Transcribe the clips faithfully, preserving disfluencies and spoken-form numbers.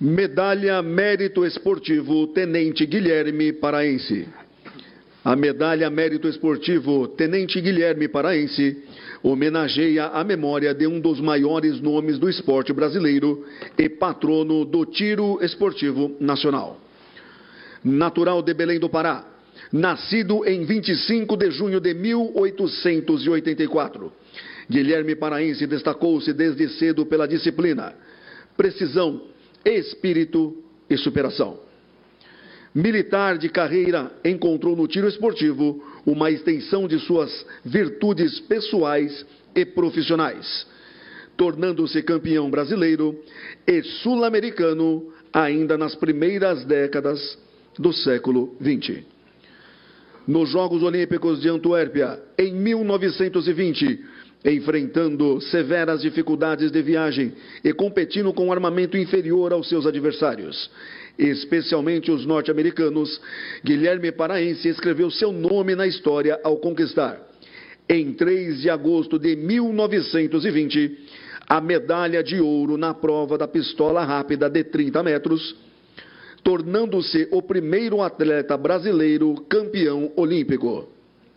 Medalha Mérito Esportivo Tenente Guilherme Paraense. A Medalha Mérito Esportivo Tenente Guilherme Paraense homenageia a memória de um dos maiores nomes do esporte brasileiro e patrono do tiro esportivo nacional. Natural de Belém do Pará, nascido em vinte e cinco de junho de mil oitocentos e oitenta e quatro, Guilherme Paraense destacou-se desde cedo pela disciplina, precisão, espírito e superação. Militar de carreira, encontrou no tiro esportivo uma extensão de suas virtudes pessoais e profissionais, tornando-se campeão brasileiro e sul-americano ainda nas primeiras décadas do século vinte. Nos Jogos Olímpicos de Antuérpia, em mil novecentos e vinte, enfrentando severas dificuldades de viagem e competindo com um armamento inferior aos seus adversários, especialmente os norte-americanos, Guilherme Paraense escreveu seu nome na história ao conquistar, em três de agosto de mil novecentos e vinte, a medalha de ouro na prova da pistola rápida de trinta metros, tornando-se o primeiro atleta brasileiro campeão olímpico.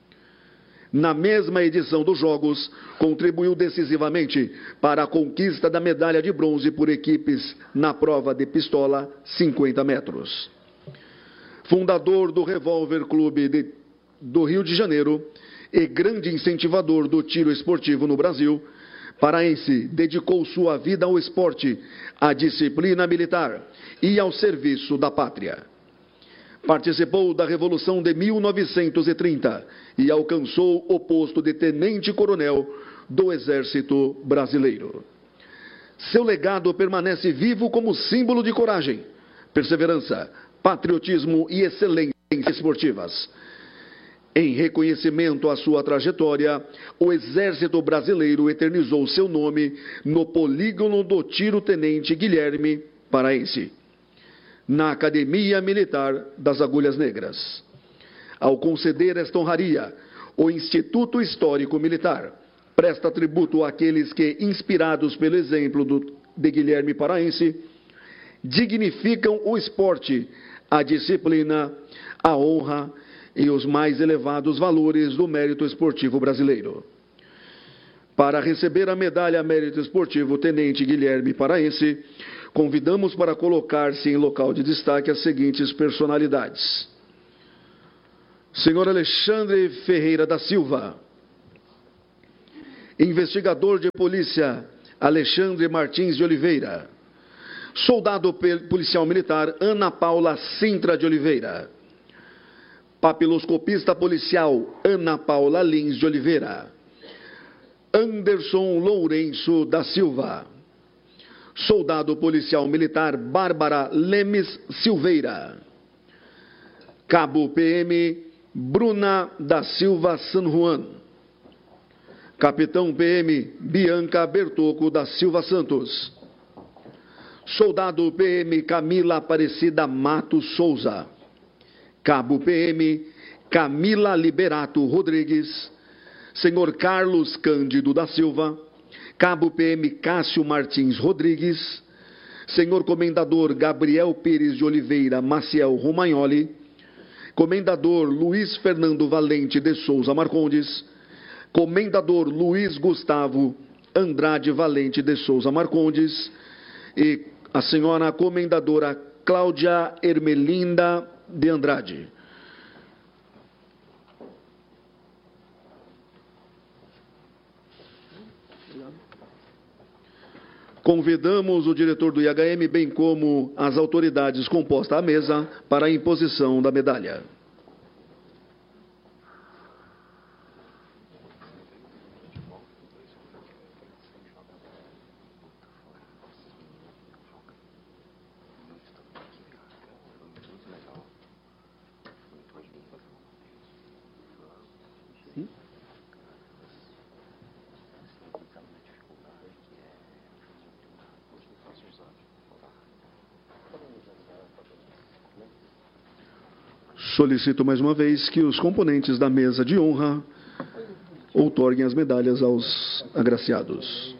Na mesma edição dos Jogos, contribuiu decisivamente para a conquista da medalha de bronze por equipes na prova de pistola cinquenta metros. Fundador do Revólver Clube de, do Rio de Janeiro e grande incentivador do tiro esportivo no Brasil, Paraense dedicou sua vida ao esporte, à disciplina militar e ao serviço da pátria. Participou da Revolução de mil novecentos e trinta e alcançou o posto de tenente-coronel do Exército Brasileiro. Seu legado permanece vivo como símbolo de coragem, perseverança, patriotismo e excelência esportivas. Em reconhecimento à sua trajetória, o Exército Brasileiro eternizou seu nome no polígono do Tiro Tenente Guilherme Paraense, na Academia Militar das Agulhas Negras. Ao conceder esta honraria, o Instituto Histórico Militar presta tributo àqueles que, inspirados pelo exemplo do, de Guilherme Paraense, dignificam o esporte, a disciplina, a honra e os mais elevados valores do mérito esportivo brasileiro. Para receber a medalha Mérito Esportivo Tenente Guilherme Paraense, convidamos para colocar-se em local de destaque as seguintes personalidades: Senhor Alexandre Ferreira da Silva. Investigador de polícia Alexandre Martins de Oliveira. Soldado policial militar Ana Paula Sintra de Oliveira. Papiloscopista policial Ana Paula Lins de Oliveira. Anderson Lourenço da Silva. Soldado policial militar Bárbara Lemes Silveira. Cabo P M Bruna da Silva San Juan. Capitão P M Bianca Bertocco da Silva Santos. Soldado P M Camila Aparecida Matos Souza. Cabo P M Camila Liberato Rodrigues. Senhor Carlos Cândido da Silva. Cabo P M Cássio Martins Rodrigues. Senhor Comendador Gabriel Pires de Oliveira Maciel Romagnoli. Comendador Luiz Fernando Valente de Souza Marcondes. Comendador Luiz Gustavo Andrade Valente de Souza Marcondes. E a senhora Comendadora Cláudia Ermelinda de Andrade. Convidamos o diretor do I H M, bem como as autoridades compostas à mesa, para a imposição da medalha. Solicito mais uma vez que os componentes da mesa de honra outorguem as medalhas aos agraciados.